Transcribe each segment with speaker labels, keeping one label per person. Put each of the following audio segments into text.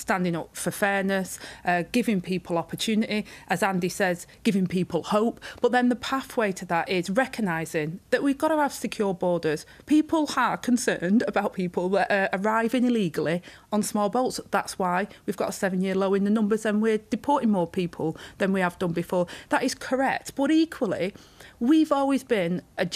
Speaker 1: standing up for fairness, giving people opportunity, as Andy says, giving people hope. But then the pathway to that is recognising that we've got to have secure borders. People are concerned about people that are arriving illegally on small boats. That's why we've got a 7-year low in the numbers and we're deporting more people than we have done before. That is correct. But equally, we've always been a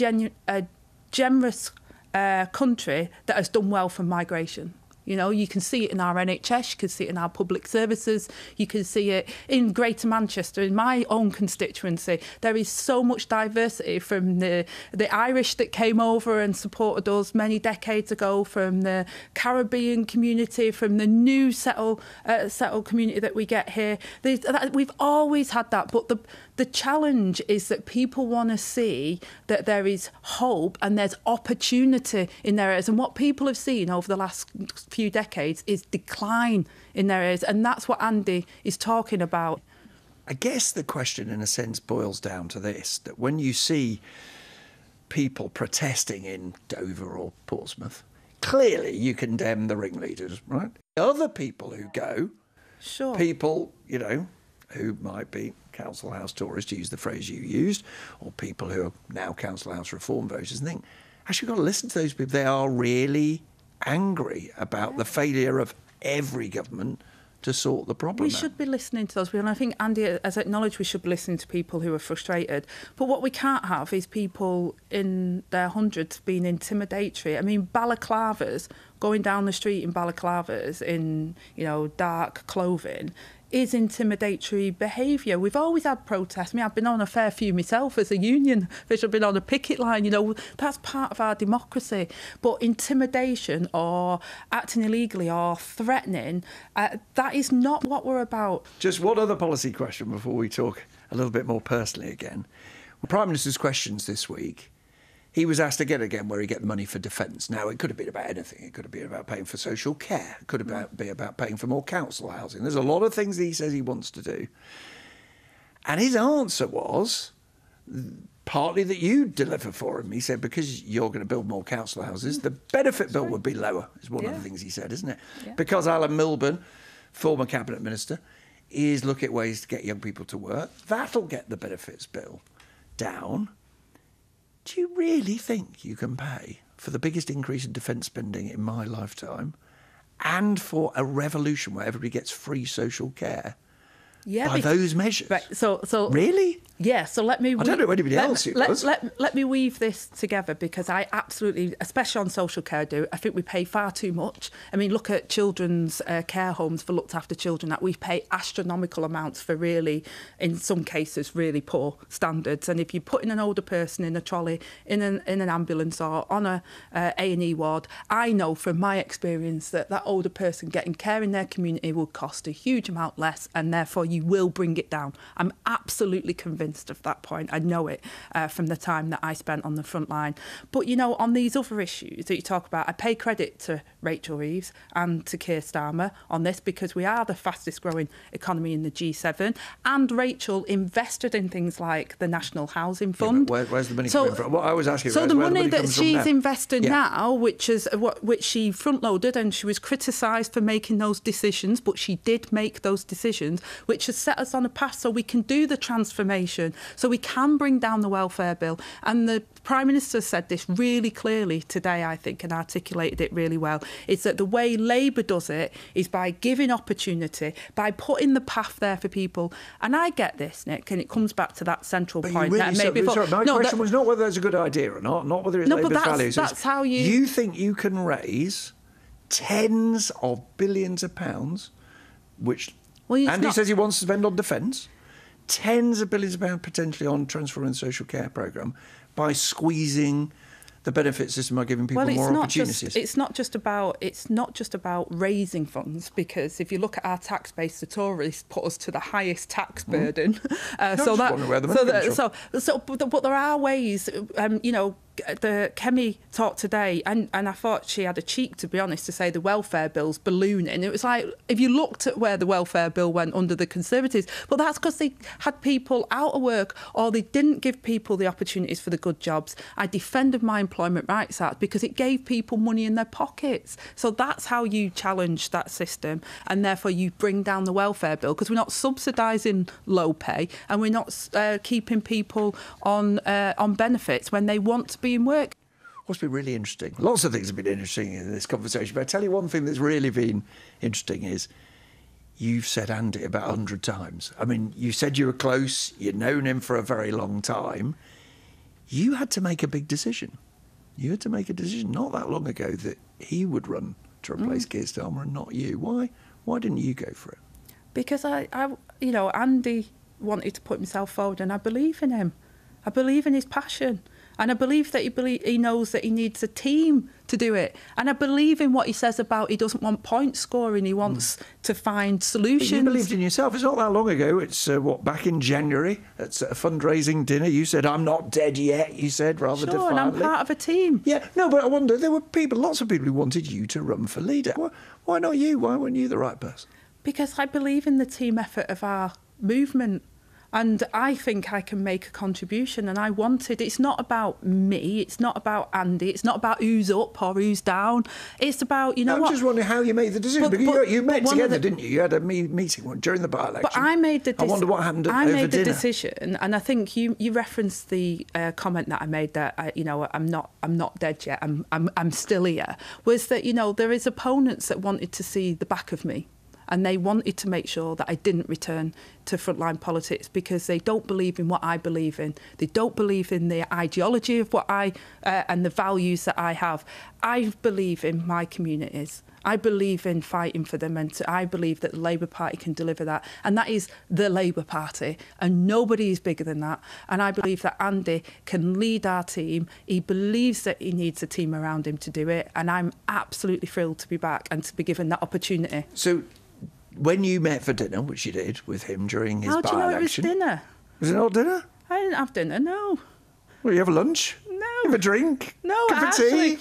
Speaker 1: generous country that has done well from migration. You know, you can see it in our NHS, you can see it in our public services, you can see it in Greater Manchester, in my own constituency. There is so much diversity from the Irish that came over and supported us many decades ago, from the Caribbean community, from the new settled community that we get here. We've always had that, but the challenge is that people want to see that there is hope and there's opportunity in their areas. And what people have seen over the last few decades is decline in their areas. And that's what Andy is talking about.
Speaker 2: I guess the question, in a sense, boils down to this, that when you see people protesting in Dover or Portsmouth, clearly you condemn the ringleaders, right? Other people who go,
Speaker 1: sure,
Speaker 2: people, you know, who might be council house tourists, to use the phrase you used, or people who are now council house reform voters, and think, actually, you've got to listen to those people. They are really angry about the failure of every government to sort the problem
Speaker 1: We
Speaker 2: out.
Speaker 1: should be listening to those people, and I think Andy has acknowledged we should be listening to people who are frustrated. But what we can't have is people in their hundreds being intimidatory. I mean, balaclavas, going down the street in balaclavas in, you know, dark clothing, is intimidatory behaviour. We've always had protests. I mean, I've been on a fair few myself as a union official. I've been on a picket line, you know, that's part of our democracy. But intimidation or acting illegally or threatening, that is not what we're about.
Speaker 2: Just one other policy question before we talk a little bit more personally again. The Prime Minister's questions this week, he was asked again where he get the money for defence. Now, it could have been about anything. It could have been about paying for social care. It could have been about paying for more council housing. There's a lot of things that he says he wants to do. And his answer was, partly that you deliver for him. He said, because you're going to build more council houses, the benefit bill would be lower, is one of the things he said, isn't it?
Speaker 1: Yeah.
Speaker 2: Because Alan Milburn, former Cabinet Minister, is looking at ways to get young people to work. That'll get the benefits bill down. Do you really think you can pay for the biggest increase in defence spending in my lifetime and for a revolution where everybody gets free social care by those measures?
Speaker 1: Right, so
Speaker 2: really?
Speaker 1: Yeah, so let me...
Speaker 2: I don't know anybody else who does.
Speaker 1: Let me weave this together, because I absolutely, especially on social care, I think we pay far too much. I mean, look at children's care homes for looked after children, that we pay astronomical amounts for really, in some cases, really poor standards. And if you're putting an older person in a trolley, in an ambulance or on a A&E ward, I know from my experience that older person getting care in their community will cost a huge amount less, and therefore you will bring it down. I'm absolutely convinced of that point. I know it from the time that I spent on the front line. But, you know, on these other issues that you talk about, I pay credit to Rachel Reeves and to Keir Starmer on this, because we are the fastest growing economy in the G7. And Rachel invested in things like the National Housing Fund.
Speaker 2: Yeah, where's the money coming from? What I was asking
Speaker 1: so
Speaker 2: about
Speaker 1: the
Speaker 2: is where
Speaker 1: money
Speaker 2: the
Speaker 1: that she's invested now, which she front-loaded, and she was criticised for making those decisions, but she did make those decisions, which has set us on a path so we can do the transformation, so we can bring down the welfare bill. And the Prime Minister said this really clearly today, I think, and articulated it really well, is that the way Labour does it is by giving opportunity, by putting the path there for people. And I get this, Nick, and it comes back to that central point.
Speaker 2: My question was not whether that's a good idea or not whether it's Labour's values.
Speaker 1: That's how you...
Speaker 2: You think you can raise tens of billions of pounds, which Andy says he wants to spend on defence, tens of billions of pounds potentially on transforming the social care programme, by squeezing the benefit system by giving people more opportunities.
Speaker 1: It's not just about raising funds, because if you look at our tax base, the Tories put us to the highest tax burden.
Speaker 2: But there are ways, you know,
Speaker 1: the Kemi talked today, and I thought she had a cheek, to be honest, to say the welfare bill's ballooning. It was like, if you looked at where the welfare bill went under the Conservatives, but that's because they had people out of work or they didn't give people the opportunities for the good jobs. I defended my Employment Rights Act because it gave people money in their pockets. So that's how you challenge that system, and therefore you bring down the welfare bill, because we're not subsidising low pay and we're not keeping people on benefits when they want to be in work.
Speaker 2: What's been really interesting, lots of things have been interesting in this conversation, but I tell you one thing that's really been interesting is you've said Andy about 100 times. I mean, you said you were close, you'd known him for a very long time. You had to make a big decision. You had to make a decision not that long ago that he would run to replace Keir Starmer and not you. Why didn't you go for it?
Speaker 1: Because Andy wanted to put himself forward, and I believe in him. I believe in his passion. And I believe that he knows that he needs a team to do it. And I believe in what he says about he doesn't want point scoring. He wants to find solutions.
Speaker 2: But you believed in yourself. It's not that long ago. It's, back in January at a fundraising dinner. You said, I'm not dead yet, you said, rather defiantly.
Speaker 1: Sure, and I'm part of a team.
Speaker 2: Yeah, no, but I wonder, there were lots of people who wanted you to run for leader. Why not you? Why weren't you the right person?
Speaker 1: Because I believe in the team effort of our movement. And I think I can make a contribution, and it's not about me, it's not about Andy, it's not about who's up or who's down, it's about, I'm
Speaker 2: just wondering how you made the decision, because you met together, didn't you? You had a meeting during the by-election.
Speaker 1: But I made the decision.
Speaker 2: I wonder what happened over
Speaker 1: dinner. I made the
Speaker 2: dinner.
Speaker 1: decision, and I think you referenced the comment that I made that, I'm not dead yet, I'm still here, was that, there is opponents that wanted to see the back of me. And they wanted to make sure that I didn't return to frontline politics because they don't believe in what I believe in. They don't believe in the ideology of what and the values that I have. I believe in my communities. I believe in fighting for them, and I believe that the Labour Party can deliver that. And that is the Labour Party, and nobody is bigger than that. And I believe that Andy can lead our team. He believes that he needs a team around him to do it. And I'm absolutely thrilled to be back and to be given that opportunity.
Speaker 2: So when you met for dinner, which you did with him during his by-election...
Speaker 1: How do you know it was dinner?
Speaker 2: Was it not dinner?
Speaker 1: I didn't have dinner, no.
Speaker 2: Well, you have a lunch?
Speaker 1: No.
Speaker 2: You have a drink?
Speaker 1: No,
Speaker 2: cup of tea?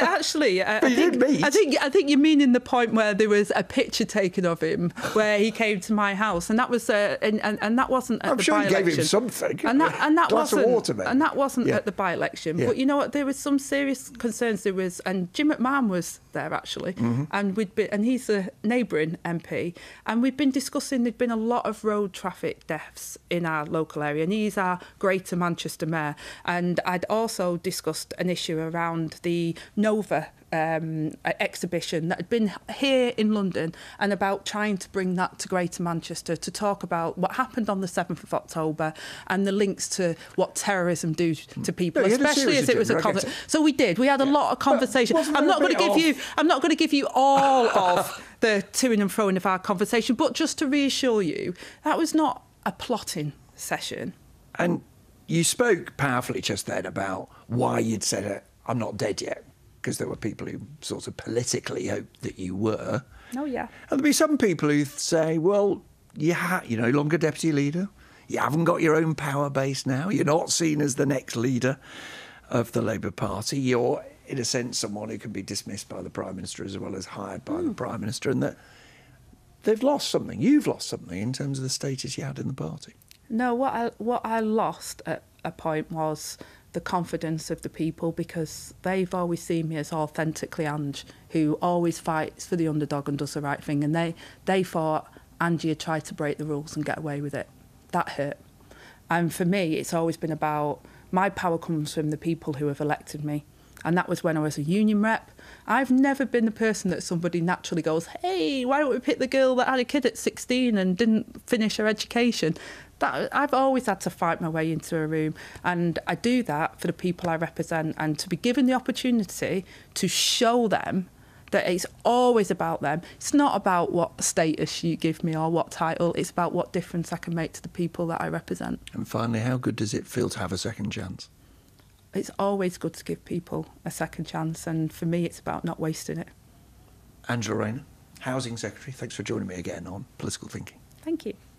Speaker 1: But
Speaker 2: you did meet.
Speaker 1: I think you're meaning the point where there was a picture taken of him where he came to my house, and that was and that wasn't at the by-election.
Speaker 2: I'm sure you gave him something.
Speaker 1: And that
Speaker 2: glass
Speaker 1: wasn't
Speaker 2: of water, maybe.
Speaker 1: And that wasn't at the by-election.
Speaker 2: Yeah.
Speaker 1: But you know what? There was some serious concerns. And Jim McMahon was there actually, and he's a neighbouring MP, and we'd been discussing. There'd been a lot of road traffic deaths in our local area, and he's our Greater Manchester mayor. And I'd also discussed an issue around the Nova exhibition that had been here in London, and about trying to bring that to Greater Manchester to talk about what happened on the 7th of October and the links to what terrorism do to people, especially as it was a concert. So we did. We had a lot of conversation. I'm not going to give you all of the to and fro of our conversation, but just to reassure you, that was not a plotting session.
Speaker 2: And you spoke powerfully just then about why you'd said, I'm not dead yet, because there were people who sort of politically hoped that you were.
Speaker 1: Oh, yeah.
Speaker 2: And there'll be some people who say, well, you're no longer deputy leader. You haven't got your own power base now. You're not seen as the next leader of the Labour Party. You're, in a sense, someone who can be dismissed by the Prime Minister as well as hired by the Prime Minister, and that they've lost something. You've lost something in terms of the status you had in the party.
Speaker 1: No, what I lost at a point was the confidence of the people, because they've always seen me as authentically Ange, who always fights for the underdog and does the right thing. And they thought Angie had tried to break the rules and get away with it. That hurt. And for me, it's always been about my power comes from the people who have elected me. And that was when I was a union rep. I've never been the person that somebody naturally goes, hey, why don't we pick the girl that had a kid at 16 and didn't finish her education? I've always had to fight my way into a room, and I do that for the people I represent, and to be given the opportunity to show them that it's always about them. It's not about what status you give me or what title, it's about what difference I can make to the people that I represent.
Speaker 2: And finally, how good does it feel to have a second chance?
Speaker 1: It's always good to give people a second chance, and for me it's about not wasting it.
Speaker 2: Angela Rayner, Housing Secretary, thanks for joining me again on Political Thinking.
Speaker 1: Thank you.